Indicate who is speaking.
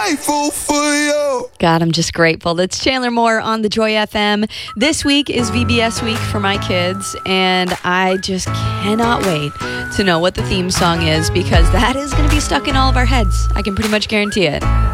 Speaker 1: grateful for you.
Speaker 2: God, I'm just grateful. That's Chandler Moore on the Joy FM. This week is VBS week for my kids, and I just cannot wait to know what the theme song is, because that is going to be stuck in all of our heads. I can pretty much guarantee it.